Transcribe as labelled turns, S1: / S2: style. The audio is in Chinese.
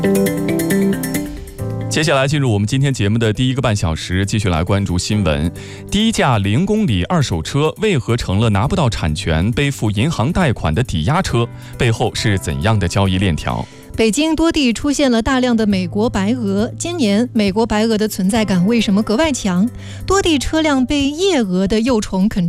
S1: 接下来进入我们今天节目的第一个半小时，继续来关注新闻。低价0公里二手车为何成了拿不到产权、背负银行贷款的抵押车？背后是怎样的交易链条？
S2: 北京多地出现了大量的美国白鹅，今年美国白鹅的存在感为什么格外强？多地车辆被夜蛾的幼虫啃